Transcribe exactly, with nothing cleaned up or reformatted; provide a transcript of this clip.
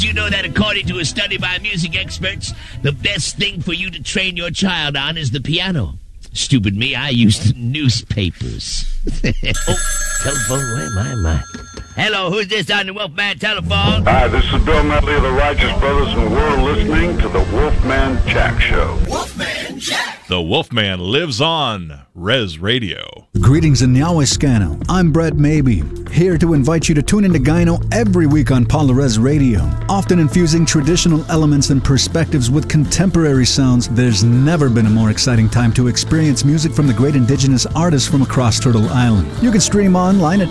Do you know that according to a study by music experts, the best thing for you to train your child on is the piano? Stupid me, I used newspapers. Oh, telephone, where am I? Am I? Hello, who's this on the Wolfman telephone? Hi, this is Bill Medley of the Righteous Brothers, and we're listening to the Wolfman Jack Show. Wolfman Jack! The Wolfman lives on Res Radio. Greetings in Yahweh I'm Brett Maybe, here to invite you to tune into Gyno every week on Paula Res Radio. Often infusing traditional elements and perspectives with contemporary sounds, there's never been a more exciting time to experience music from the great indigenous artists from across Turtle Island. You can stream online at